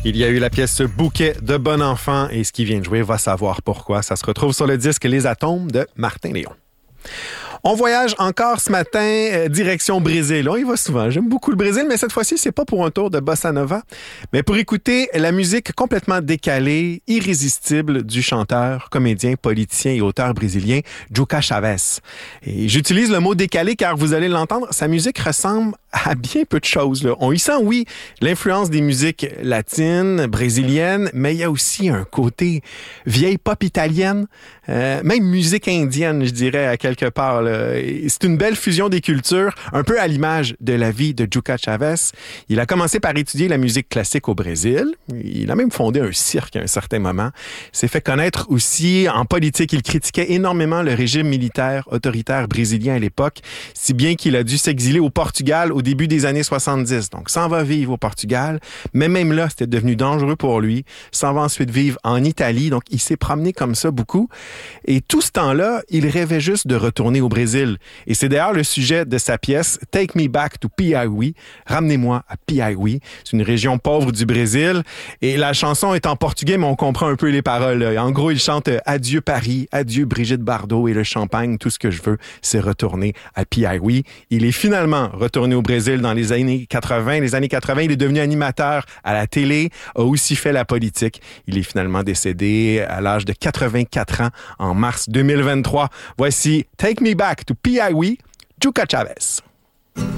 Il y a eu la pièce Bouquet de Bon Enfant et ce qui vient de jouer va savoir pourquoi. Ça se retrouve sur le disque Les Atomes de Martin Léon. On voyage encore ce matin, direction Brésil. On y va souvent. J'aime beaucoup le Brésil, mais cette fois-ci, c'est pas pour un tour de bossa nova, mais pour écouter la musique complètement décalée, irrésistible du chanteur, comédien, politicien et auteur brésilien Juca Chaves. Et j'utilise le mot décalé car vous allez l'entendre, sa musique ressemble à bien peu de choses, là. On y sent, oui, l'influence des musiques latines, brésiliennes, mais il y a aussi un côté vieille pop italienne, même musique indienne, je dirais, à quelque part, là. C'est une belle fusion des cultures, un peu à l'image de la vie de Juca Chaves. Il a commencé par étudier la musique classique au Brésil. Il a même fondé un cirque à un certain moment. Il s'est fait connaître aussi en politique. Il critiquait énormément le régime militaire autoritaire brésilien à l'époque, si bien qu'il a dû s'exiler au Portugal au début des années 70. Donc, s'en va vivre au Portugal, mais même là, c'était devenu dangereux pour lui. S'en va ensuite vivre en Italie. Donc, il s'est promené comme ça beaucoup. Et tout ce temps-là, il rêvait juste de retourner au Brésil. Et c'est d'ailleurs le sujet de sa pièce « Take Me Back to Piauí », « Ramenez-moi à Piauí ». C'est une région pauvre du Brésil. Et la chanson est en portugais, mais on comprend un peu les paroles. En gros, il chante « Adieu Paris, adieu Brigitte Bardot et le champagne, tout ce que je veux, c'est retourner à Piauí ». Il est finalement retourné au Brésil dans les années 80. Les années 80, il est devenu animateur à la télé, a aussi fait la politique. Il est finalement décédé à l'âge de 84 ans en mars 2023. Voici « Take Me Back to Piauí », Juca Chaves.